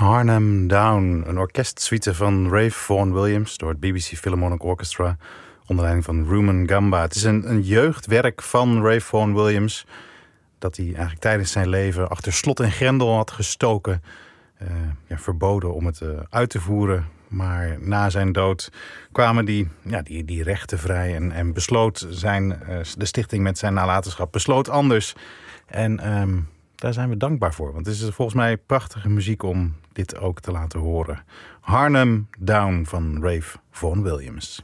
Harnham Down, een orkestsuite van Ralph Vaughan Williams door het BBC Philharmonic Orchestra onder leiding van Rumen Gamba. Het is een jeugdwerk van Ralph Vaughan Williams dat hij eigenlijk tijdens zijn leven achter slot en grendel had gestoken. Verboden om het uit te voeren. Maar na zijn dood kwamen die rechten vrij en besloot de stichting met zijn nalatenschap besloot anders. En daar zijn we dankbaar voor. Want het is volgens mij prachtige muziek om dit ook te laten horen. Harnham Down van Ralph Vaughan Williams.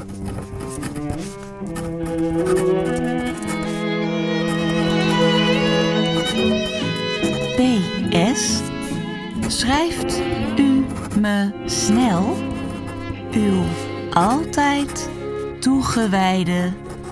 PS. Schrijft u me snel uw altijd toegewijde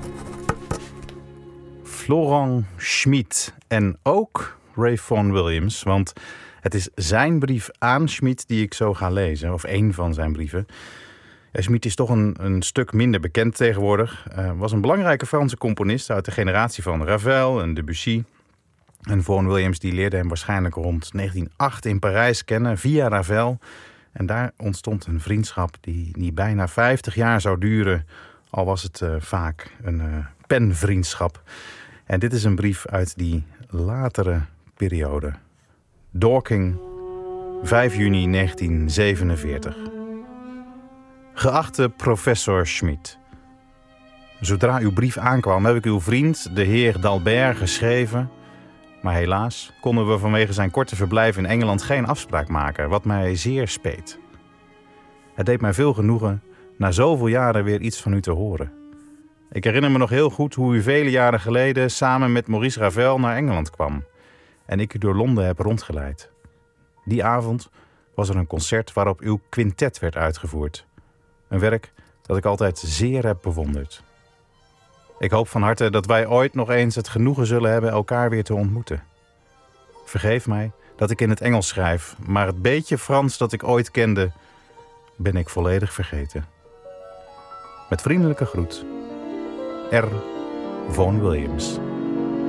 Florent Schmid en ook Ralph Vaughan Williams. Want het is zijn brief aan Schmid die ik zo ga lezen. Of één van zijn brieven. Schmid is toch een stuk minder bekend tegenwoordig. Was een belangrijke Franse componist uit de generatie van Ravel en Debussy. En Vaughan Williams die leerde hem waarschijnlijk rond 1908 in Parijs kennen via Ravel. En daar ontstond een vriendschap die bijna 50 jaar zou duren. Al was het vaak een penvriendschap. En dit is een brief uit die latere periode. Dorking, 5 juni 1947. Geachte professor Schmid. Zodra uw brief aankwam heb ik uw vriend, de heer D'Albert, geschreven. Maar helaas konden we vanwege zijn korte verblijf in Engeland geen afspraak maken, wat mij zeer speet. Het deed mij veel genoegen na zoveel jaren weer iets van u te horen. Ik herinner me nog heel goed hoe u vele jaren geleden samen met Maurice Ravel naar Engeland kwam en ik u door Londen heb rondgeleid. Die avond was er een concert waarop uw quintet werd uitgevoerd. Een werk dat ik altijd zeer heb bewonderd. Ik hoop van harte dat wij ooit nog eens het genoegen zullen hebben elkaar weer te ontmoeten. Vergeef mij dat ik in het Engels schrijf, maar het beetje Frans dat ik ooit kende, ben ik volledig vergeten. Met vriendelijke groet, R. Vaughan Williams.